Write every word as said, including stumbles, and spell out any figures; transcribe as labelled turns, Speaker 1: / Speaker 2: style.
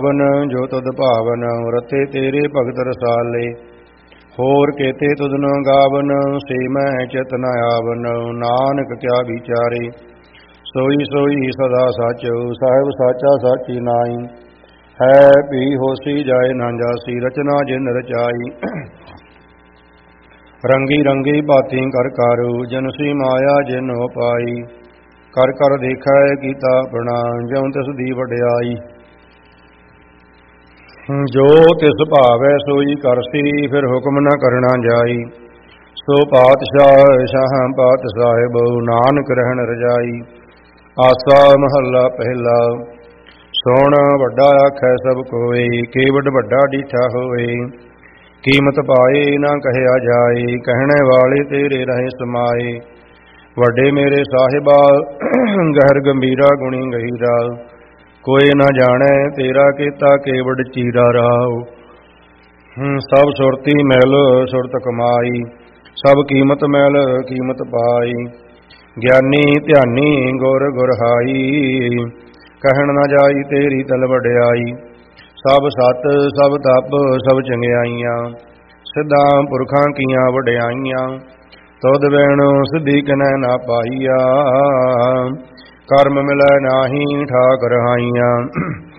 Speaker 1: ਬਨ ਜੋ ਤੁਧ ਭਾਵਨ ਰਤੇ ਤੇਰੇ ਭਗਤ ਰਸਾਲੇ। ਹੋਰ ਕੇਤੇ ਤੁਧ ਨ ਗਾਵਨ ਸੇ ਮੈਂ ਚਿਤ ਨ ਆਵਨ। ਨਾਨਕ ਕਿਆ ਵਿਚਾਰੇ ਸੋਈ ਸੋਈ ਸਦਾ ਸਚ। ਸਾਹਿਬ ਸਾਚਾ ਸਾਚੀ ਨਾਈ ਹੈ ਵੀ ਹੋਸੀ ਜਾਏ ਨਾ ਜਾਸੀ। ਰਚਨਾ ਜਿਨ ਰਚਾਈ ਰੰਗੀ ਰੰਗੀ ਬਾਤੀ ਕਰ ਕਰ। ਜਨਸੀ ਮਾਇਆ ਜਿਨ ਉਪਾਈ। ਕਰ ਕਰ ਦੇਖੈ ਕੀਤਾ ਆਪਣਾ ਜਿਉ ਤਿਸ ਦੀ ਵਡਿਆਈ। ਜੋ ਤਿਸ ਭਾਵੈ ਸੋਈ ਕਰਸੀ ਫਿਰ ਹੁਕਮ ਨ ਕਰਨਾ ਜਾਈ। ਸੋ ਪਾਤਸ਼ਾਹ ਸ਼ਾਹ ਪਾਤ ਸਾਹਿਬ ਨਾਨਕ ਰਹਿਣ ਰਜਾਈ। ਆਸਾ ਮਹੱਲਾ ਪਹਿਲਾ। ਸੋਣ ਵੱਡਾ ਆਖੈ ਸਭ ਕੋਇ ਕੇਵਡ ਵੱਡਾ ਡੀਠਾ ਹੋਏ। ਕੀਮਤ ਪਾਏ ਨਾ ਕਹਿਆ ਜਾਏ ਕਹਿਣੇ ਵਾਲੇ ਤੇਰੇ ਰਹੇ ਸਮਾਏ। ਵੱਡੇ ਮੇਰੇ ਸਾਹਿਬਾ ਗਹਿਰ ਗੰਭੀਰਾ ਗੁਣੀ ਗਹੀਰਾ। ਕੋਈ ਨਾ ਜਾਣੈ ਤੇਰਾ ਕੀਤਾ ਕੇਵਡ ਚੀਰਾ ਰਾਉ। ਸਭ ਸੁਰਤੀ ਮੈਲ ਸੁਰਤ ਕਮਾਈ ਸਭ ਕੀਮਤ ਮੈਲ ਕੀਮਤ ਪਾਈ। ਗਿਆਨੀ ਧਿਆਨੀ ਗੁਰ ਗੁਰਹਾਈ ਕਹਿਣ ਨਾ ਜਾਈ ਤੇਰੀ ਤਲ ਵਡਿਆਈ। ਸਭ ਸਤ ਸਭ ਤਪ ਸਭ ਚੰਗਿਆਈਆਂ ਸਿੱਧਾਂ ਪੁਰਖਾਂ ਕੀਆਂ ਵਡਿਆਈਆਂ। ਤੁਧ ਬਿਨ ਸਿੱਧੀ ਕਿਨੈ ਨਾ ਪਾਈਆ ਕਰਮ ਮਿਲੈ ਨਾਹੀ ਠਾਕ ਰਹਾਈਆਂ।